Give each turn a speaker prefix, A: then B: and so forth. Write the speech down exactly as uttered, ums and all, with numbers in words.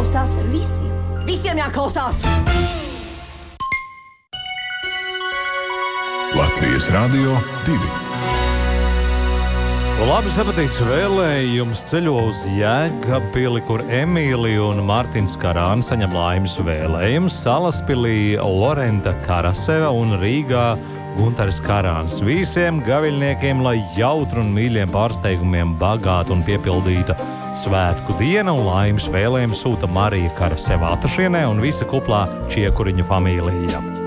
A: jāklausās visi. Visiem jāklausās!
B: Latvijas Radio divi.
C: Labi sapatīts vēlējums ceļo uz Jēkabpili, kur Emīlija un Mārtiņš Karāni saņem laimes vēlējumus. Salaspilī Lorenta Karaseva un Rīgā Guntaris Karāns. Visiem gaviļniekiem, lai jautru un mīļiem pārsteigumiem bagāta un piepildīta svētku diena, un laimes vēlējumus sūta Marija Karaseva Atašienē un visa kuplā Čiekuriņu famīlija.